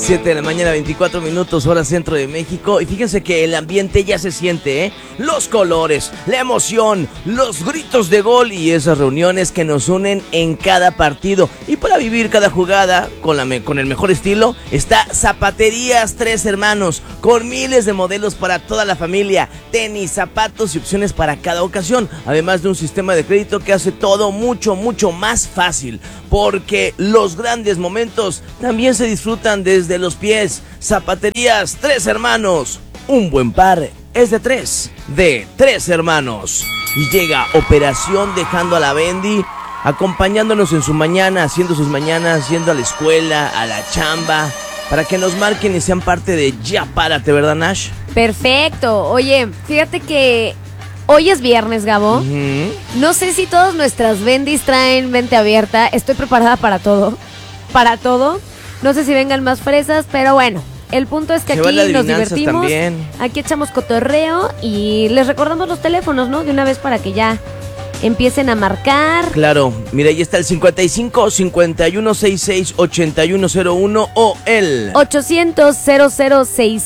7 de la mañana, 24 minutos, hora centro de México. Y fíjense que el ambiente ya se siente, ¿eh? Los colores, la emoción, los gritos de gol y esas reuniones que nos unen en cada partido. Y para vivir cada jugada con el mejor estilo, está Zapaterías Tres Hermanos, con miles de modelos para toda la familia, tenis, zapatos y opciones para cada ocasión. Además de un sistema de crédito que hace todo mucho más fácil. Porque los grandes momentos también se disfrutan desde los pies. Zapaterías Tres Hermanos. Un buen par es de tres hermanos. Y llega Operación Dejando a la Bendy, acompañándonos en su mañana, haciendo sus mañanas, yendo a la escuela, a la chamba, para que nos marquen y sean parte de Ya Párate, ¿verdad, Nash? Perfecto. Oye, fíjate que hoy es viernes, Gabo. No sé si todas nuestras bendis traen mente abierta. Estoy preparada para todo. Para todo. No sé si vengan más fresas, pero bueno. El punto es que aquí nos divertimos. También. Aquí echamos cotorreo y les recordamos los teléfonos, ¿no? De una vez para que ya empiecen a marcar. Claro. Mira, ahí está el 55 51 66 8101 o el 800 00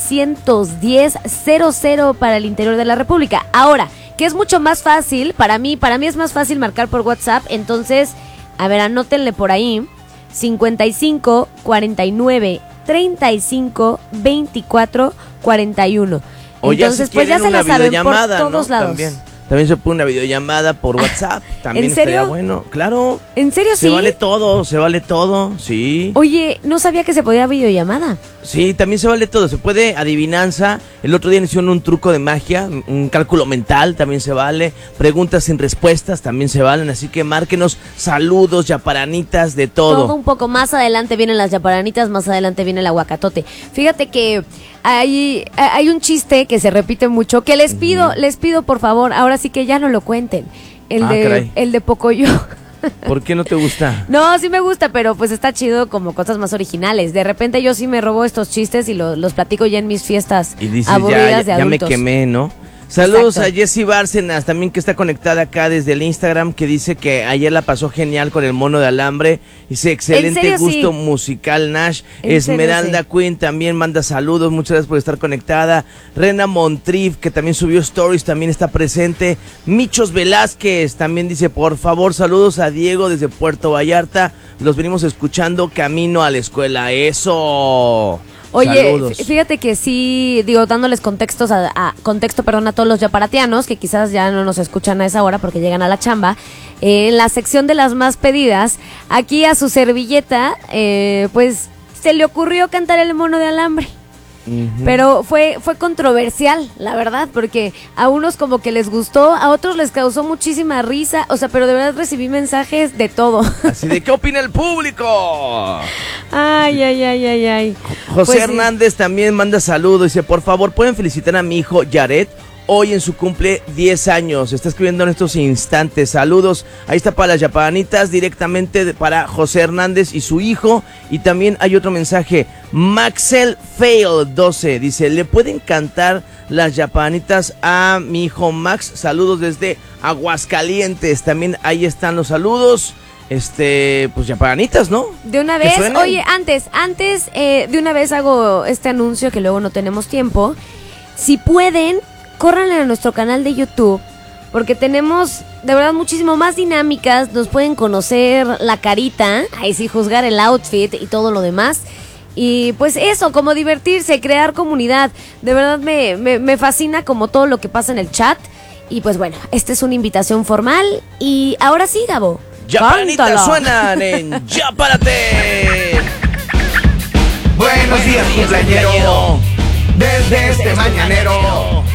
610 00 para el interior de la República. Ahora, que es mucho más fácil, para mí es más fácil marcar por WhatsApp, entonces, a ver, anótenle por ahí, 55 49 35 24 41. Entonces, si pues ya se la saben por todos lados. También se pone una videollamada por WhatsApp. También ¿En serio? Estaría bueno. Claro. ¿En serio sí? Se vale todo, sí. Oye, no sabía que se podía videollamada. Sí, también se vale todo. Se puede adivinanza. El otro día hicieron un truco de magia, un cálculo mental, también se vale. Preguntas sin respuestas también se valen. Así que márquenos saludos, yaparanitas, de todo. Todo un poco. Más adelante vienen las yaparanitas, más adelante viene el aguacatote. Fíjate que hay un chiste que se repite mucho, que les pido por favor, ahora sí que ya no lo cuenten. El de Pocoyo. ¿Por qué no te gusta? No, sí me gusta, pero pues está chido como cosas más originales. De repente yo sí me robo estos chistes y los platico ya en mis fiestas y dices, aburridas de adultos. Ya me quemé, ¿no? Saludos Exacto. a Jessie Bárcenas, también que está conectada acá desde el Instagram, que dice que ayer la pasó genial con el mono de alambre. Dice, excelente gusto musical, Nash. Esmeralda Queen también manda saludos, muchas gracias por estar conectada. Rena Montrief, que también subió stories, también está presente. Michos Velázquez también dice, por favor, saludos a Diego desde Puerto Vallarta. Los venimos escuchando camino a la escuela. ¡Eso! Oye, saludos. Fíjate que sí, dándoles contexto a todos los yaparatianos que quizás ya no nos escuchan a esa hora porque llegan a la chamba. En la sección de las más pedidas, aquí a su servilleta, pues se le ocurrió cantar el mono de alambre. Pero fue controversial, la verdad, porque a unos como que les gustó, a otros les causó muchísima risa, o sea, pero de verdad recibí mensajes de todo. Así de, ¿qué opina el público? Ay. José Hernández también manda saludos, dice, por favor, ¿pueden felicitar a mi hijo Yaret? Hoy en su cumple 10 años, está escribiendo en estos instantes, saludos, ahí está para las yaparanitas, directamente para José Hernández y su hijo, y también hay otro mensaje, Maxel Fail 12, dice, ¿le pueden cantar las yaparanitas a mi hijo Max? Saludos desde Aguascalientes, también ahí están los saludos. Pues yaparanitas, ¿no? De una vez, oye, antes, de una vez hago este anuncio que luego no tenemos tiempo, si pueden, córranle a nuestro canal de YouTube, porque tenemos de verdad muchísimo más dinámicas, nos pueden conocer la carita, ahí sí juzgar el outfit y todo lo demás, y pues eso, como divertirse, crear comunidad, de verdad me fascina como todo lo que pasa en el chat, y pues bueno, esta es una invitación formal, y ahora sí, Gabo, yaparanitas suenan en Ya Párate. Buenos días, cumpleañero. Desde este mañanero